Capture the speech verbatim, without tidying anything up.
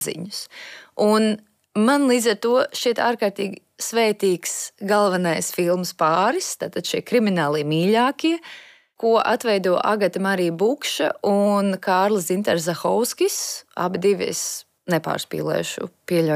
ziņus. Un man līdz ar to šķiet ārkārtīgi svētīgs galvenais filmas pāris, tātad šie kriminālie mīļākie, ko atveido Agata Marija Bukša un Kārlis Zintars Zachovskis. Abi divi es nepārspīlēšu, pieļauju.